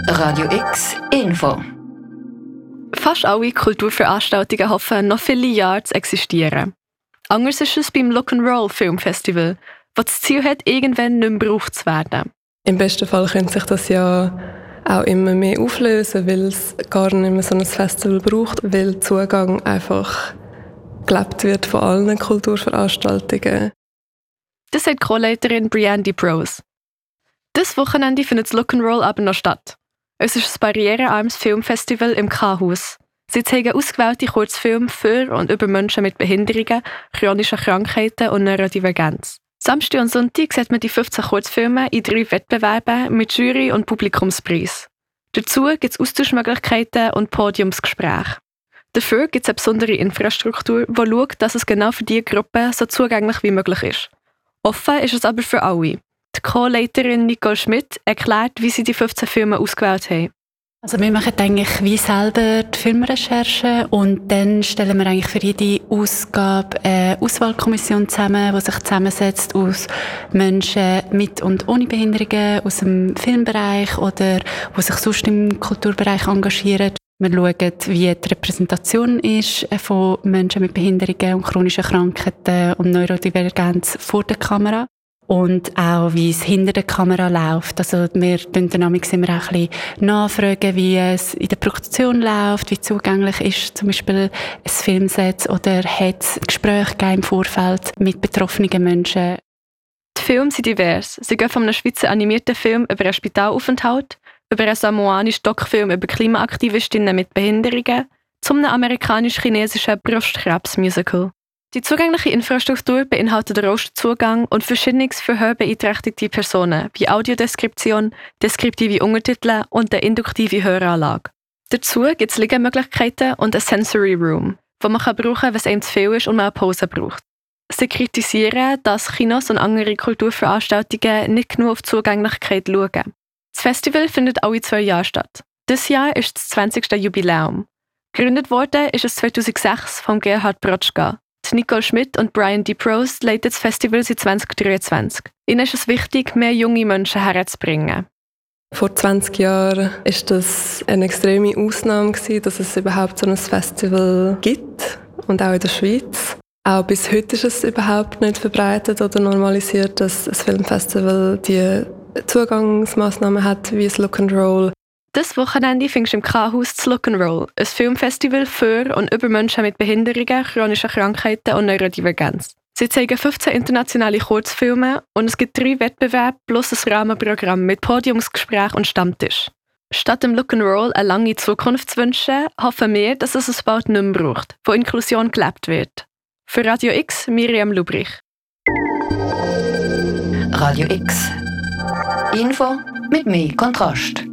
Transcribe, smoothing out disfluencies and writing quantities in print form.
Radio X Info. Fast alle Kulturveranstaltungen hoffen, noch viele Jahre zu existieren. Anders ist es beim Lock'n'Roll Filmfestival, das das Ziel hat, irgendwann nicht mehr gebraucht zu werden. Im besten Fall könnte sich das ja auch immer mehr auflösen, weil es gar nicht mehr so ein Festival braucht, weil der Zugang einfach gelebt wird von allen Kulturveranstaltungen. Das sagt Co-Leiterin Brianne DeProse. Dieses Wochenende findet das Lock'n'Roll aber noch statt. Es ist ein barrierearmes Filmfestival im K-Haus. Sie zeigen ausgewählte Kurzfilme für und über Menschen mit Behinderungen, chronischen Krankheiten und Neurodivergenz. Samstag und Sonntag sieht man die 15 Kurzfilme in 3 Wettbewerben mit Jury- und Publikumspreis. Dazu gibt es Austauschmöglichkeiten und Podiumsgespräche. Dafür gibt es eine besondere Infrastruktur, die schaut, dass es genau für diese Gruppe so zugänglich wie möglich ist. Offen ist es aber für alle. Die Co-Leiterin Nicole Schmidt erklärt, wie sie die 15 Filme ausgewählt haben. Also wir machen eigentlich wie selber die Filmrecherche und dann stellen wir eigentlich für jede Ausgabe eine Auswahlkommission zusammen, die sich zusammensetzt aus Menschen mit und ohne Behinderungen aus dem Filmbereich oder die sich sonst im Kulturbereich engagieren. Wir schauen, wie die Repräsentation ist von Menschen mit Behinderungen und chronischen Krankheiten und Neurodivergenz vor der Kamera. Und auch, wie es hinter der Kamera läuft. Also wir dynamisch immer auch ein bisschen nachfragen, wie es in der Produktion läuft, wie zugänglich ist zum Beispiel ein Filmset oder hat es Gespräche im Vorfeld mit betroffenen Menschen. Die Filme sind divers. Sie gehen von einem Schweizer animierten Film über einen Spitalaufenthalt, über einen samoanischen Doc-Film über Klimaaktivistinnen mit Behinderungen, zu einem amerikanisch-chinesischen Brustkrebs-Musical. Die zugängliche Infrastruktur beinhaltet Rosterzugang und Verschiedenes für hörbeeinträchtigte Personen, wie Audiodeskription, deskriptive Untertitel und eine induktive Höranlage. Dazu gibt es Liegemöglichkeiten und ein Sensory Room, das man brauchen kann, wenn es einem zu viel ist und man eine Pause braucht. Sie kritisieren, dass Kinos und andere Kulturveranstaltungen nicht genug auf Zugänglichkeit schauen. Das Festival findet alle 2 Jahre statt. Dieses Jahr ist das 20. Jubiläum. Gegründet worden ist es 2006 von Gerhard Brotschka. Nicole Schmidt und Brianne DeProse leiten das Festival seit 2023. Ihnen ist es wichtig, mehr junge Menschen herzubringen. Vor 20 Jahren war das eine extreme Ausnahme, dass es überhaupt so ein Festival gibt und auch in der Schweiz. Auch bis heute ist es überhaupt nicht verbreitet oder normalisiert, dass ein Filmfestival die Zugangsmaßnahmen hat wie das Lock'n'Roll. Dieses Wochenende findest du im K-Haus das Lock'n'Roll, ein Filmfestival für und über Menschen mit Behinderungen, chronischen Krankheiten und Neurodivergenz. Sie zeigen 15 internationale Kurzfilme und es gibt 3 Wettbewerbe plus ein Rahmenprogramm mit Podiumsgespräch und Stammtisch. Statt dem Lock'n'Roll eine lange Zukunft zu wünschen, hoffen wir, dass es bald nicht mehr braucht, wo Inklusion gelebt wird. Für Radio X, Miriam Lubrich. Radio X Info mit mehr Kontrast.